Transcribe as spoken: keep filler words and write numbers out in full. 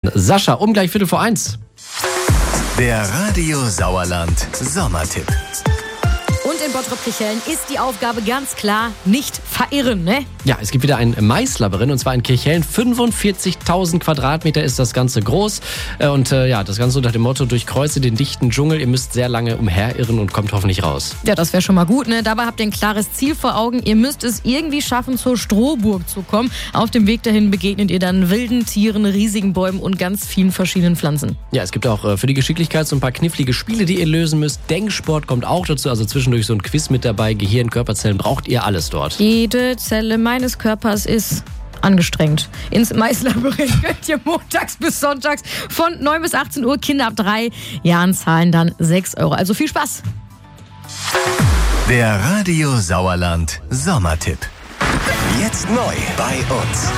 Sascha, um gleich Viertel vor eins. Der Radio Sauerland Sommertipp. Und in Bottrop-Kirchhellen ist die Aufgabe ganz klar, nicht verirren, ne? Ja, es gibt wieder ein Maislabyrinth und zwar in Kirchhellen. fünfundvierzigtausend Quadratmeter ist das Ganze groß. Und äh, ja, das Ganze unter dem Motto, durchkreuze den dichten Dschungel. Ihr müsst sehr lange umherirren und kommt hoffentlich raus. Ja, das wäre schon mal gut, ne? Dabei habt ihr ein klares Ziel vor Augen. Ihr müsst es irgendwie schaffen, zur Strohburg zu kommen. Auf dem Weg dahin begegnet ihr dann wilden Tieren, riesigen Bäumen und ganz vielen verschiedenen Pflanzen. Ja, es gibt auch äh, für die Geschicklichkeit so ein paar knifflige Spiele, die ihr lösen müsst. Denksport kommt auch dazu, also zwischendurch so ein Quiz mit dabei. Gehirn, Körperzellen, braucht ihr alles dort. Jede Zelle meines Körpers ist angestrengt. Ins Maislabyrinth könnt ihr montags bis sonntags von neun bis achtzehn Uhr. Kinder ab drei Jahren zahlen dann sechs Euro. Also viel Spaß! Der Radio Sauerland Sommertipp. Jetzt neu bei uns.